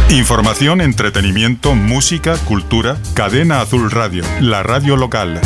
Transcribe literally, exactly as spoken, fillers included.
Información, entretenimiento, música, cultura. Cadena Azul Radio, la radio local.